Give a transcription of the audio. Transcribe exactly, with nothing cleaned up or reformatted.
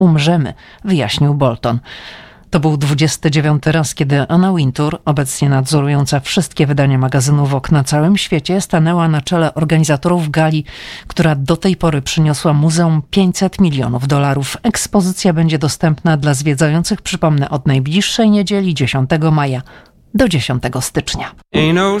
umrzemy, wyjaśnił Bolton. To był dwudziesty dziewiąty raz, kiedy Anna Wintour, obecnie nadzorująca wszystkie wydania magazynu Vogue na całym świecie, stanęła na czele organizatorów gali, która do tej pory przyniosła muzeum pięćset milionów dolarów. Ekspozycja będzie dostępna dla zwiedzających, przypomnę, od najbliższej niedzieli dziesiątego maja do dziesiątego stycznia. Ain't no